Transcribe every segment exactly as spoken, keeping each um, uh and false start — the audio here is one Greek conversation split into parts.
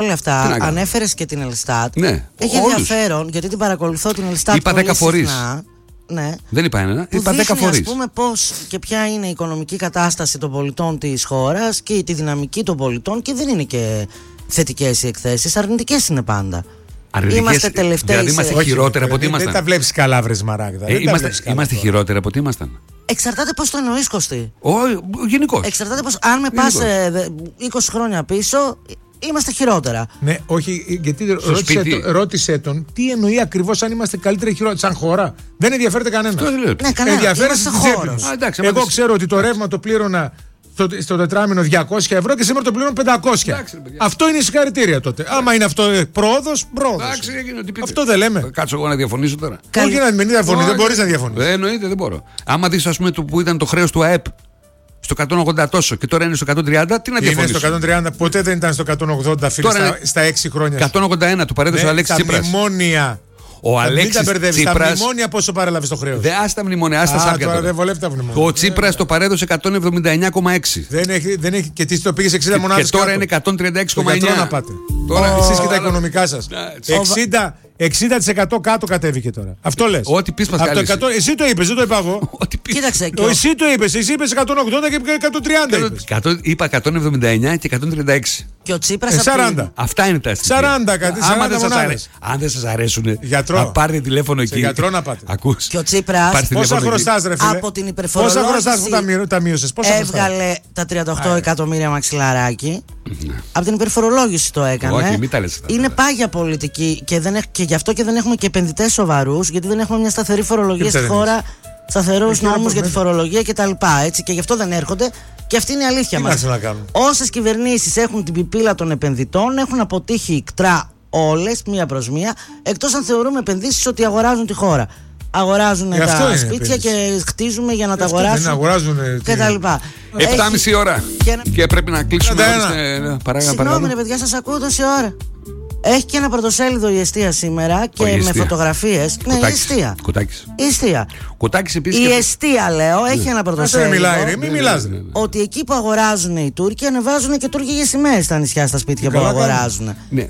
όλα αυτά, ανέφερες και την Ελστάτ. Ναι, έχει όλους. Ενδιαφέρον, γιατί την παρακολουθώ την Ελστάτ. Είπα δέκα φορείς. Ναι. Δεν είπα ένα, που είπα δέκα φορείς. Ας πούμε πώς και ποια είναι η οικονομική κατάσταση των πολιτών της χώρας και τη δυναμική των πολιτών, και δεν είναι και θετικές οι εκθέσεις, αρνητικές είναι πάντα. Αρνητικές, είμαστε τελευταίοι. Δηλαδή είμαστε σε... χειρότερα από ό,τι ήμασταν. Δεν τα βλέπεις καλά, βρε Μαράγδα. Ε, είμαστε είμαστε χειρότερα από ό,τι ήμασταν. Εξαρτάται πώς το εννοείς, Κωστή. Γενικώς. Εξαρτάται πώς. Αν με πας ε, είκοσι χρόνια πίσω, είμαστε χειρότερα. Ναι, όχι, γιατί ρώτησε, το, ρώτησε τον τι εννοεί ακριβώς αν είμαστε καλύτερα ή χειρότερα σαν χώρα. Δεν ενδιαφέρεται κανένα. Ναι, κανένα. Ενδιαφέρεται στην τσέπη μου. Εγώ ξέρω ότι το ρεύμα το πλήρωνα στο, στο τετράμινο διακόσια ευρώ και σήμερα το πληρώνω πεντακόσια. Εντάξει, αυτό είναι συγχαρητήρια τότε. Yeah. Άμα είναι αυτό πρόοδος, πρόοδος. Αυτό δεν λέμε. Κάτσω εγώ να διαφωνήσω τώρα. Όχι να μην διαφωνεί, δεν μπορείς να διαφωνείς. Δεν εννοείται, δεν μπορώ. Άμα δεις, ας πούμε, το που ήταν το χρέος του ΑΕΠ στο εκατόν ογδόντα τόσο και τώρα είναι στο εκατόν τριάντα, τι να διαφωνήσω. Είναι στο εκατόν τριάντα, ποτέ δεν ήταν στο εκατόν ογδόντα, φίλε, στα, στα έξι χρόνια. εκατόν ογδόντα ένα του παρέδωσε ο Αλέξης Τσίπρας. Τα μνημόνια. Ο Αλέξης Τσίπρας. Τα μνημόνια πόσο παρέλαβε το χρέος. Δεν άστα μνημόνια, άστα σάπια. Τώρα δεν βολεύει τα μνημόνια. Ο Τσίπρας το παρέδωσε εκατόν εβδομήντα εννιά κόμμα έξι. Δεν έχει, δεν έχει, και τι το πήγε εξήντα μονάδες. Και τώρα είναι εκατόν τριάντα έξι κόμμα εννιά. Να πάτε. Τώρα εσείς και τα οικονομικά σας. εξήντα τοις εκατό κάτω κατέβηκε τώρα. Αυτό λες. Ό,τι πεις μας καλείς. Εσύ το είπες, δεν το είπα εγώ. Κοίταξε. Εσύ το είπες, εσύ είπες εκατόν ογδόντα και εκατόν τριάντα. Είπα εκατόν εβδομήντα εννιά και εκατόν τριάντα έξι. Και ο Τσίπρας σαράντα. Αυτά είναι τα αστυνομία. σαράντα, κάτι, σαράντα μονάδες. Αν δεν σας αρέσουν, γιατρό. να πάρετε τηλέφωνο εκεί. Σε γιατρό να πάτε. Ακούς. Και ο Τσίπρας πόσα χρωστάς, ρε φίλε. Από την υπερφορολόγηση. Πόσα χρωστάς που τα μείωσες. Έβγαλε τα τριάντα οκτώ εκατομμύρια μαξιλαράκι. Από την υπερφορολόγηση το έκανε. Όχι, μην τα λες αυτά. Είναι πάγια πολιτική και, δεν έχ, και γι' αυτό και δεν έχουμε και επενδυτές σοβαρούς, γιατί δεν έχουμε μια σταθερή φορολογία στη χώρα, σταθερούς νόμους για τη φορολογία κτλ. Έτσι, και γι' αυτό δεν έρχονται. Και αυτή είναι η αλήθεια μας. Όσες κυβερνήσεις έχουν την πιπίλα των επενδυτών, έχουν αποτύχει ικτρά όλες, μία προς μία, εκτός αν θεωρούμε επενδύσεις ότι αγοράζουν τη χώρα. Αγοράζουν τα σπίτια και χτίζουμε για να τα αγοράσουν. Δεν αγοράζουν και τα λοιπά. επτά και μισή ώρα. Και... και πρέπει να κλείσουμε. Συγγνώμη, ρε παιδιά, σας ακούω τόση ώρα. Έχει και ένα πρωτοσέλιδο η Εστία σήμερα και η με φωτογραφίες. Ναι, η Εστία. Κουτάκης. Η Εστία. Κουτάκης επίσης. Η Εστία, λέω, έχει ένα πρωτοσέλιδο. Δεν μιλάει, ρε, μην μιλάς. Ότι εκεί που αγοράζουν οι Τούρκοι ανεβάζουν και τουρκικές σημαίες στα νησιά, στα σπίτια που αγοράζουν. Ναι.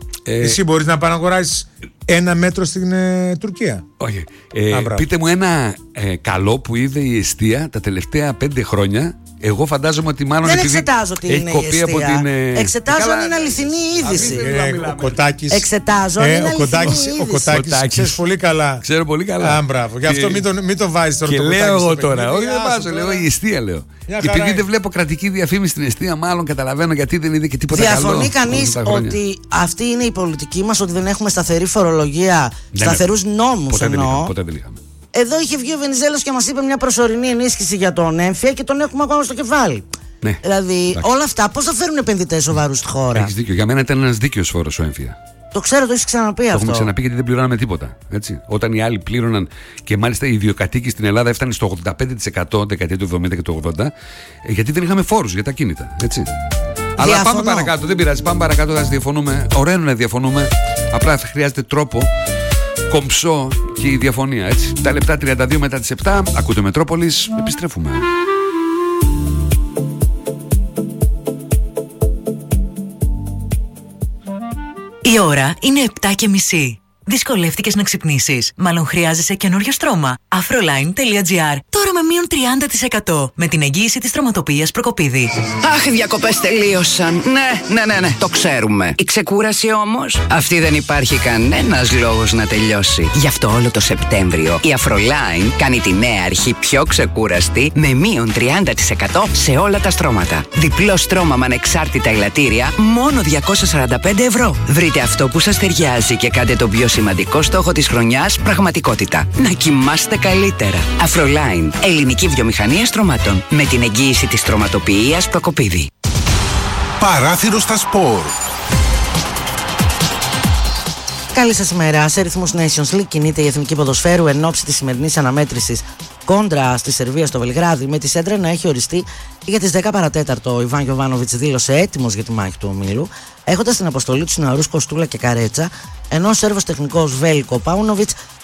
Εσύ μπορείς να πάνε να αγοράσεις ένα μέτρο στην ε, Τουρκία. Όχι. Ε, πείτε μου ένα ε, καλό που είδε η Εστία τα τελευταία πέντε χρόνια. Εγώ φαντάζομαι ότι μάλλον δεν επειδή εξετάζω τι είναι η Εστία. Από την, ε... Εξετάζω αν είναι αληθινή είδηση. Ε, ο Κοτάκης. Εξετάζω αν ε, είναι αληθινή είδηση. Ο Κοτάκης ξέρεις πολύ καλά. Ξέρω πολύ καλά. Α, μπράβο. Γι' αυτό μην το, μην το βάζεις τώρα. Και το λέω εγώ τώρα. τώρα. Όχι, δεν βάζω. Λέω η Εστία λέω. Και επειδή δεν βλέπω κρατική διαφήμιση στην Εστία, μάλλον καταλαβαίνω γιατί δεν είδε και τίποτα καλό. Διαφωνεί κανείς ότι αυτή είναι η πολιτική μας, ότι δεν έχουμε σταθερή φορολογία, σταθερούς νόμους εννοώ. Ποτέ δεν είχαμε. Εδώ είχε βγει ο Βενιζέλος και μας είπε μια προσωρινή ενίσχυση για τον έμφυα και τον έχουμε ακόμα στο κεφάλι. Ναι. Δηλαδή, εντάξει, όλα αυτά πώς θα φέρουν επενδυτές σοβαρούς στη χώρα. Έχεις δίκιο. Για μένα ήταν ένας δίκαιος φόρος ο έμφυα. Το ξέρω, το έχεις ξαναπεί το αυτό. Το έχουμε ξαναπεί γιατί δεν πληρώναμε τίποτα. Έτσι. Όταν οι άλλοι πλήρωναν και μάλιστα η ιδιοκατοίκη στην Ελλάδα έφτανε στο ογδόντα πέντε τοις εκατό δεκαετία του εβδομήντα και του ογδόντα, γιατί δεν είχαμε φόρους για τα κίνητα. Έτσι. Αλλά πάμε παρακάτω, δεν πειράζει. Πάμε παρακάτω, θα διαφωνούμε. Ωραίο είναι να διαφωνούμε. Απλά χρειάζεται τρόπο. Κομψό και η διαφωνία, έτσι. Τα λεπτά τριάντα δύο μετά τις επτά. Ακούτε Μετρόπολης, επιστρέφουμε. Η ώρα είναι επτά και μισή. Δυσκολεύτηκες να ξυπνήσεις? Μάλλον χρειάζεσαι καινούριο στρώμα. Afroline τελεία τζι άρ. Τώρα με μείον τριάντα τοις εκατό. Με την εγγύηση της στρωματοποιίας Προκοπίδη. Αχ, οι διακοπές τελείωσαν. Ναι, ναι, ναι, ναι, το ξέρουμε. Η ξεκούραση όμως, αυτή δεν υπάρχει κανένας λόγος να τελειώσει. Γι' αυτό όλο το Σεπτέμβριο η Afroline κάνει τη νέα αρχή πιο ξεκούραστη με μείον τριάντα τοις εκατό σε όλα τα στρώματα. Διπλό στρώμα με ανεξάρτητα ελαττήρια, μόνο διακόσια σαράντα πέντε ευρώ. Βρείτε αυτό που σας ταιριάζει και κάντε τον πιο σημαντικό στόχο της χρονιάς πραγματικότητα. Να κοιμάστε καλύτερα. Afroline, ελληνική βιομηχανία στρωμάτων. Με την εγγύηση της στρωματοποιίας Προκοπίδη. Παράθυρο στα σπορ. Καλή σας ημέρα. Σε ρυθμούς Nations League κινείται η Εθνική Ποδοσφαίρου εν ώψη της σημερινής αναμέτρησης κόντρα στη Σερβία στο Βελιγράδι, με τη Σέντρα να έχει οριστεί για τις δέκα παρατέταρτο. Ο Ιβάν Γιοβάνοβιτς δήλωσε έτοιμος για τη μάχη του ομίλου, έχοντας στην αποστολή τους νεαρούς Κοστούλα και Καρέτσα, ενώ ο Σέρβος τεχνικός Βέλικο Πάουνοβιτς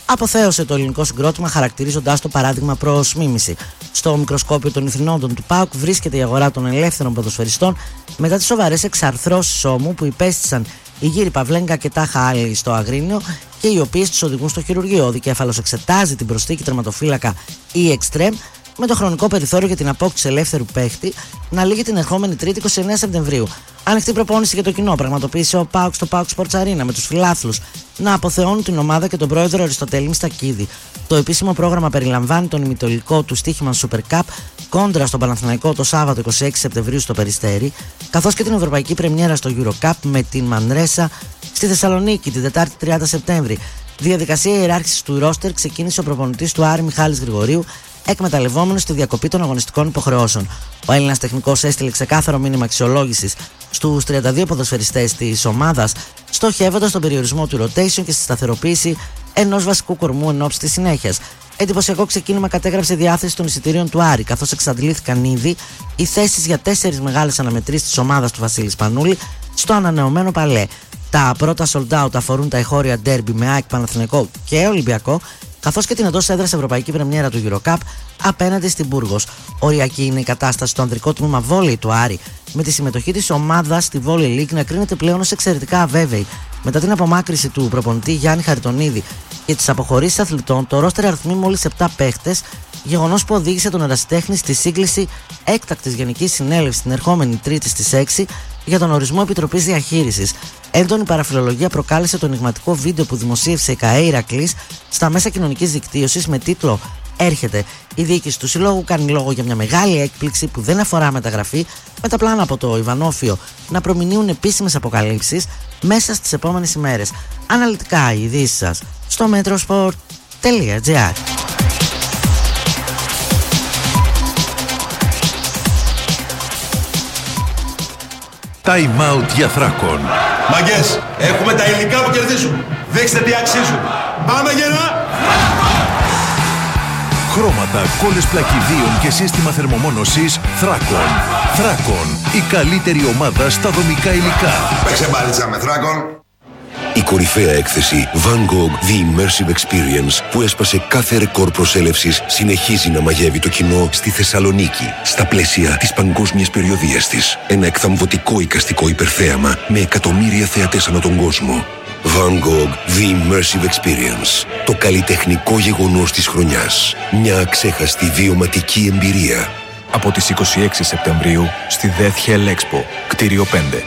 αποθέωσε το ελληνικό συγκρότημα, χαρακτηρίζοντάς το παράδειγμα προς μίμηση. Στο μικροσκόπιο των ηθινόντων του ΠΑΟΚ βρίσκεται η αγορά των ελεύθερων ποδοσφαιριστών μετά τις σοβαρές εξαρθρώσεις ώμου που υπέστησαν η Γύρι Παυλέγκα και Τάχα Άλλη στο Αγρίνιο και οι οποίες τους οδηγούν στο χειρουργείο. Ο δικέφαλος εξετάζει την προσθήκη τερματοφύλακα ή εξτρέμ, με το χρονικό περιθώριο για την απόκτηση ελεύθερου παίχτη να λήγει την ερχόμενη Τρίτη είκοσι εννέα Σεπτεμβρίου. Ανοιχτή προπόνηση για το κοινό πραγματοποίησε ο ΠΑΟΚ στο ΠΑΟΚ Sports Arena, με τους φιλάθλους να αποθεώνουν την ομάδα και τον πρόεδρο Αριστοτέλη Μιστακίδη. Το επίσημο πρόγραμμα περιλαμβάνει τον ημιτελικό του Στίχημαν Super Cup κόντρα στον Παναθηναϊκό το Σάββατο είκοσι έξι Σεπτεμβρίου στο Περιστέρι, καθώς και την ευρωπαϊκή πρεμιέρα στο Eurocup με την Μανρέσα στη Θεσσαλονίκη την Τετάρτη τριάντα Σεπτέμβρη. Διαδικασία ιεράρχησης του ρόστερ ξεκίνησε ο προπονητής του Άρη Μιχάλης Γρηγορίου, εκμεταλλευόμενος τη διακοπή των αγωνιστικών υποχρεώσεων. Ο Έλληνας τεχνικός έστειλε ξεκάθαρο μήνυμα αξιολόγησης στους τριάντα δύο ποδοσφαιριστές της ομάδας, στοχεύοντας τον περιορισμό του rotation και στη σταθεροποίηση ενός βασικού κορμού εν ώψη της συνέχειας. Εντυπωσιακό ξεκίνημα κατέγραψε η διάθεση των εισιτήριων του Άρη, καθώς εξαντλήθηκαν ήδη οι θέσεις για τέσσερις μεγάλες αναμετρήσεις της ομάδας του Βασίλη Σπανούλη στο ανανεωμένο Παλέ. Τα πρώτα sold out αφορούν τα εχώρια ντέρμπι με ΑΕΚ, Παναθηναϊκό και Ολυμπιακό, καθώς και την εντός έδρας ευρωπαϊκή πρεμιέρα του Eurocup απέναντι στην Μπούργος. Οριακή είναι η κατάσταση στο ανδρικό τμήμα βόλεϊ του Άρη, με τη συμμετοχή της ομάδας στη Volley League να κρίνεται πλέον ως εξαιρετικά αβέβαιη. Μετά την απομάκρυση του προπονητή Γιάννη Χαριτονίδη και τις αποχωρήσεις αθλητών, το ρόστερ αριθμεί μόλις επτά παίχτες, γεγονός που οδήγησε τον ερασιτέχνη στη σύγκληση έκτακτης γενικής συνέλευσης την ερχόμενη Τρίτη στις έξι για τον ορισμό Επιτροπής Διαχείρισης. Έντονη παραφιλολογία προκάλεσε το ενιγματικό βίντεο που δημοσίευσε η ΚΑΕ Ηρακλής στα μέσα κοινωνικής δικτύωσης με τίτλο «Έρχεται». Η διοίκηση του συλλόγου κάνει λόγο για μια μεγάλη έκπληξη που δεν αφορά μεταγραφή, με τα πλάνα από το Ιβανόφιο να προμηνύουν επίσημες αποκαλύψεις μέσα στις επόμενες ημέρες. Αναλυτικά οι ειδήσεις σας στο metrosport τελεία gr. Time out για Θράκον. Μαγκές, έχουμε τα υλικά που κερδίζουν. Δείξτε τι αξίζουν. Πάμε γερά! Χρώματα, κόλλες πλακιδίων και σύστημα θερμομόνωσης Θράκον. Θράκον, η καλύτερη ομάδα στα δομικά υλικά. Παίξε μπαλίτσα με Θράκον. Η κορυφαία έκθεση Van Gogh The Immersive Experience, που έσπασε κάθε ρεκόρ προσέλευσης, συνεχίζει να μαγεύει το κοινό στη Θεσσαλονίκη, στα πλαίσια της παγκόσμιας περιοδίας της. Ένα εκθαμβωτικό εικαστικό υπερθέαμα με εκατομμύρια θεατές ανά τον κόσμο. Van Gogh The Immersive Experience, το καλλιτεχνικό γεγονός της χρονιάς. Μια αξέχαστη βιωματική εμπειρία. Από τις είκοσι έξι Σεπτεμβρίου στη Death Hell Expo, κτίριο πέντε.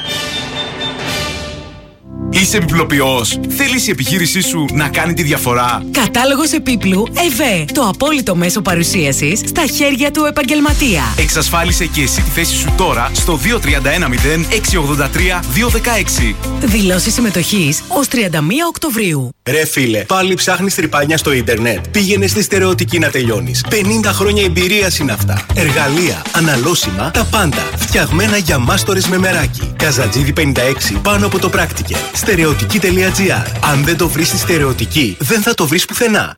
Είσαι επιπλοποιός. Θέλεις η επιχείρησή σου να κάνει τη διαφορά. Κατάλογος επίπλου ΕΒΕ. Το απόλυτο μέσο παρουσίασης στα χέρια του επαγγελματία. Εξασφάλισε και εσύ τη θέση σου τώρα στο δύο τρία ένα μηδέν έξι ογδόντα τρία δύο δεκαέξι. Δηλώσεις συμμετοχής ως τριάντα μία Οκτωβρίου. Ρε φίλε, πάλι ψάχνεις τρυπάνια στο ίντερνετ. Πήγαινε στη Στερεωτική να τελειώνεις. πενήντα χρόνια εμπειρίας είναι αυτά. Εργαλεία, αναλώσιμα, τα πάντα. Φτιαγμένα για μάστορες με μεράκι. Καζατζίδι πενήντα έξι πάνω από το πράκτικε. Στερεωτική τελεία gr. Αν δεν το βρεις στη Στερεωτική, δεν θα το βρεις πουθενά.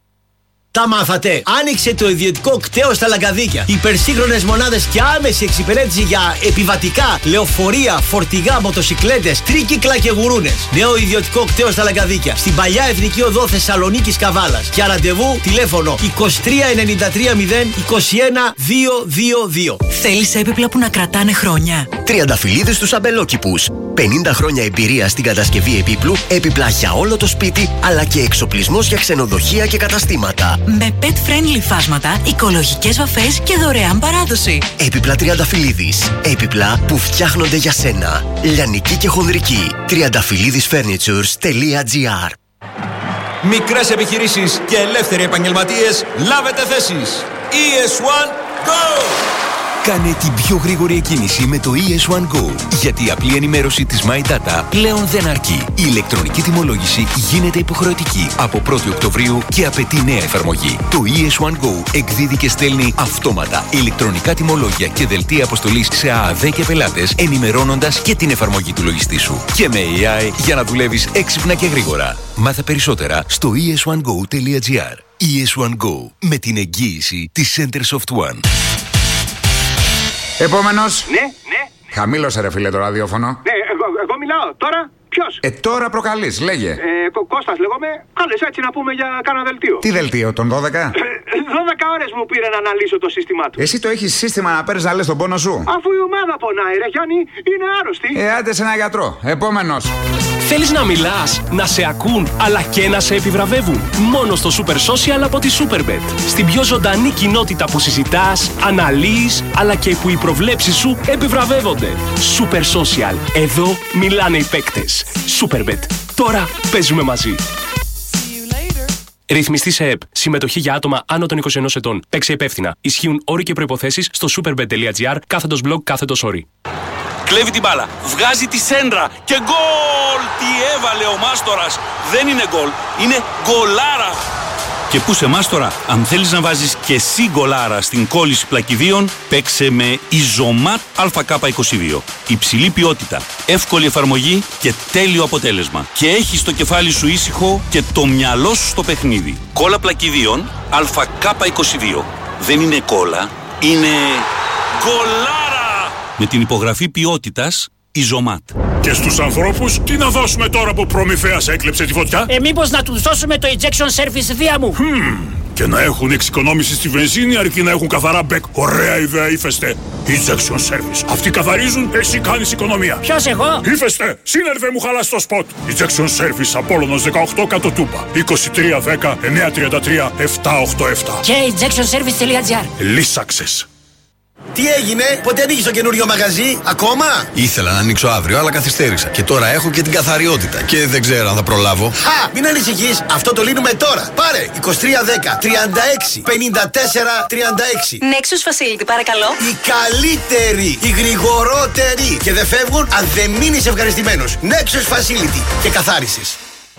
Τα μάθατε! Άνοιξε το ιδιωτικό κτέο στα Λαγκαδίκια. Υπερσύγχρονες μονάδες και άμεση εξυπηρέτηση για επιβατικά, λεωφορεία, φορτηγά, μοτοσικλέτες, τρίκυκλα και γουρούνες. Νέο ιδιωτικό κτέο στα Λαγκαδίκια. Στην παλιά Εθνική Οδό Θεσσαλονίκης Καβάλας. Για ραντεβού τηλέφωνο είκοσι τρία ενενήντα τρία μηδέν είκοσι ένα διακόσια είκοσι δύο. Θέλεις έπιπλα που να κρατάνε χρόνια? Τριανταφυλλίδες στους αμπελόκηπους. πενήντα χρόνια εμπειρία στην κατασκευή επίπλου, έπιπλα για όλο το σπίτι, αλλά και εξοπλισμός για ξενοδοχεία και καταστήματα. Με pet-friendly φάσματα, οικολογικές βαφές και δωρεάν παράδοση. Έπιπλα Τριανταφυλλίδης. Έπιπλα που φτιάχνονται για σένα. Λιανική και χονδρική. τριανταφυλλίδης φέρνιτσουρς τελεία gr. Μικρές επιχειρήσεις και ελεύθεροι επαγγελματίες, λάβετε θέσεις. ι ες ουάν Go! Κάνε την πιο γρήγορη εκκίνηση με το ι ες ουάν Go, γιατί η απλή ενημέρωση της My Data πλέον δεν αρκεί. Η ηλεκτρονική τιμολόγηση γίνεται υποχρεωτική από πρώτη Οκτωβρίου και απαιτεί νέα εφαρμογή. Το ι ες ουάν Go εκδίδει και στέλνει αυτόματα ηλεκτρονικά τιμολόγια και δελτία αποστολής σε ΑΑΔ και πελάτες, ενημερώνοντας και την εφαρμογή του λογιστή σου. Και με έι άι για να δουλεύεις έξυπνα και γρήγορα. Μάθε περισσότερα στο ι ες ουάν go τελεία gr. ι ες ουάν Go, με την εγγύηση της Centersoft One. Επόμενος. Ναι, ναι. Χαμήλωσε ρε φίλε το ραδιόφωνο. Ναι, εγώ, εγώ μιλάω τώρα. Ποιος? Ε, τώρα προκαλείς, λέγε. Ε, Κώστας λέγομαι. Κάλεσα έτσι να πούμε για κάνα δελτίο. Τι δελτίο, τον δώδεκα? δώδεκα ώρες μου πήρε να αναλύσω το σύστημά του. Εσύ το έχεις σύστημα να παίρνεις να λες τον πόνο σου? Αφού η ομάδα πονάει, ρε Γιάννη, είναι άρρωστη. Ε, άντε σε ένα γιατρό. Επόμενος. Θέλεις να μιλάς, να σε ακούν, αλλά και να σε επιβραβεύουν? Μόνο στο Super Social από τη Superbet. Στην πιο ζωντανή κοινότητα που συζητάς, αναλύεις, αλλά και που οι προβλέψεις σου επιβραβεύονται. Super Social. Εδώ μιλάνε οι παίκτες. Superbet. Τώρα παίζουμε μαζί. Ρυθμιστή σε ΕΠ. Συμμετοχή για άτομα άνω των είκοσι ενός ετών. Παίξε υπεύθυνα. Ισχύουν όροι και προϋποθέσεις στο superbet.gr κάθετος blog κάθετος όροι. Κλέβει την μπάλα, βγάζει τη σέντρα και γκολ! Τι έβαλε ο Μάστορας! Δεν είναι γκολ, είναι γκολάρα! Και πού σε Μάστορα, αν θέλεις να βάζεις και εσύ γκολάρα στην κόλληση πλακιδίων, παίξε με Ιζωμάτ Α Κ είκοσι δύο. Υψηλή ποιότητα, εύκολη εφαρμογή και τέλειο αποτέλεσμα. Και έχεις το κεφάλι σου ήσυχο και το μυαλό σου στο παιχνίδι. Κόλλα πλακιδίων Α Κ είκοσι δύο. Δεν είναι κόλλα, είναι γκολάρα! Με την υπογραφή ποιότητας Ιζωμάτ. Και στους ανθρώπους τι να δώσουμε τώρα που Προμηθέας έκλεψε τη φωτιά? Ε, μήπως να τους δώσουμε το injection service δία μου? Hmm. Και να έχουν εξοικονόμηση στη βενζίνη αρκεί να έχουν καθαρά μπεκ. Ωραία ιδέα, Ύφεστε. Injection service. Αυτοί καθαρίζουν, εσύ κάνεις οικονομία. Ποιος, εγώ? Ύφεστε, σύνερβε μου χαλάς το σποτ. Injection service, Απόλλωνος δεκαοκτώ κάτω Τούμπα. είκοσι τρία δέκα εννιακόσια τριάντα τρία επτακόσια ογδόντα επτά. Και injection service.gr. Λύσαξες. Τι έγινε, πότε ανοίγεις το καινούριο μαγαζί, ακόμα? Ήθελα να ανοίξω αύριο, αλλά καθυστέρησα. Και τώρα έχω και την καθαριότητα. Και δεν ξέρω αν θα προλάβω. Χα! Μην ανησυχείς, αυτό το λύνουμε τώρα. Πάρε είκοσι τρία δέκα τριάντα έξι πενήντα τέσσερα τριάντα έξι. Nexus Facility, παρακαλώ. Οι καλύτεροι, οι γρηγορότεροι. Και δεν φεύγουν αν δεν μείνεις ευχαριστημένος. Nexus Facility και καθάρισες.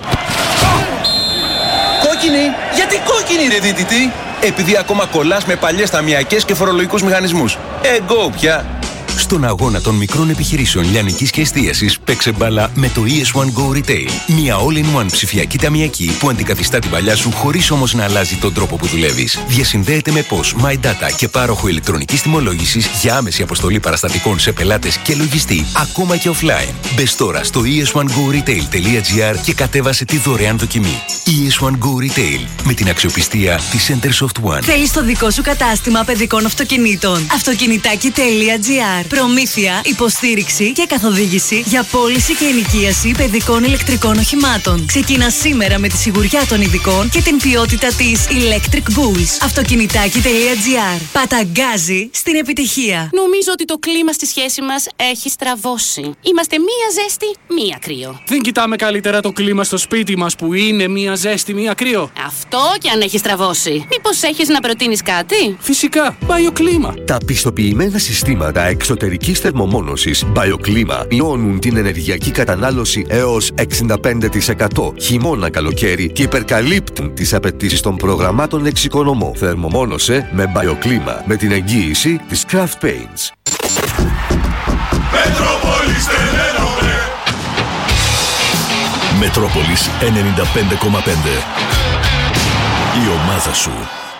Κόκκινη! Γιατί κόκκινη, ρε δίτητη? Επειδή ακόμα κολλάς με παλιές ταμιακές και φορολογικούς μηχανισμούς. Εγκό πια! Στον αγώνα των μικρών επιχειρήσεων λιανικής και εστίασης, παίξε μπάλα με το ι ες one Go Retail. Μια all-in-one ψηφιακή ταμιακή που αντικαθιστά την παλιά σου χωρίς όμως να αλλάζει τον τρόπο που δουλεύεις. Διασυνδέεται με πώς, MyData και πάροχο ηλεκτρονικής τιμολόγησης για άμεση αποστολή παραστατικών σε πελάτες και λογιστή, ακόμα και offline. Μπες τώρα στο ι ες one go retail τελεία gr και κατέβασε τη δωρεάν δοκιμή. ι ες one Go Retail, με την αξιοπιστία της Centersoft One. Θέλεις το δικό σου κατάστημα παιδικών αυτοκινήτων? Αυτοκινητάκι τελεία gr. Προμήθεια, υποστήριξη και καθοδήγηση για πώληση και ενοικίαση παιδικών ηλεκτρικών οχημάτων. Ξεκινά σήμερα με τη σιγουριά των ειδικών και την ποιότητα της Electric Bulls. Αυτοκινητάκι τελεία gr. Παταγκάζει στην επιτυχία. Νομίζω ότι το κλίμα στη σχέση μας έχει στραβώσει. Είμαστε μία ζέστη, μία κρύο. Δεν κοιτάμε καλύτερα το κλίμα στο σπίτι μας που είναι μία ζέστη, μία κρύο? Αυτό και αν έχει στραβώσει. Μήπως έχεις να προτείνεις κάτι? Φυσικά, BioClima. Τα πιστοποιημένα συστήματα εξωτερικής θερμομόνωσης BioClima μειώνουν την ενεργειακή κατανάλωση έως εξήντα πέντε τοις εκατό χειμώνα καλοκαίρι και υπερκαλύπτουν τις απαιτήσεις των προγραμμάτων εξοικονομώ. Θερμομόνωσε με BioClima με την εγγύηση της Craft Paints. Μετρόπολης Μετρόπολης ενενήντα πέντε κόμμα πέντε. Η ομάδα σου.